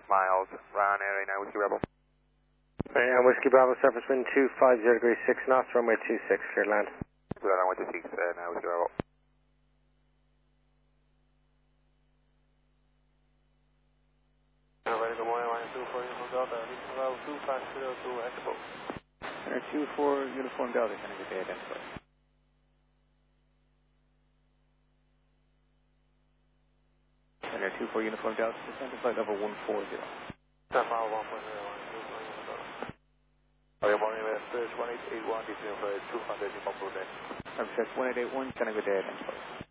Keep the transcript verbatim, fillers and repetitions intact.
miles, Ryanair right now, Whiskey Rebel. Right now, Whiskey Bravo, surface wind two five zero degrees six knots, runway two six, clear land. Good, I went to six uh, now, Whiskey Rebel. Good morning, line two four Uniform Delta, Whiskey Bravo two five zero two, Echo. Center two four Uniform Delta, can I get the identifier? Center two four Uniform Delta, descend to flight level one four zero. ten mile one point zero one, two four Uniform Delta. Good morning, West one eight eight one, between flight two hundred, Uniform Delta. I'm check one eight eight one, can I get the identifier?